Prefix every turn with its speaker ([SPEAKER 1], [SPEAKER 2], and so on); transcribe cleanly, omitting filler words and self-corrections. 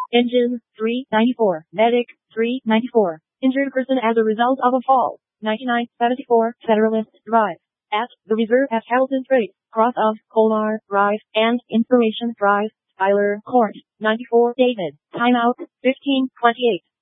[SPEAKER 1] Engine, 394. Medic, 394. Injured person as a result of a fall, 9974 Federalist Drive. At the reserve at Hamilton Street, cross of Colmar Drive and Inspiration Drive, Tyler Court, 94 David. Timeout, 15:28.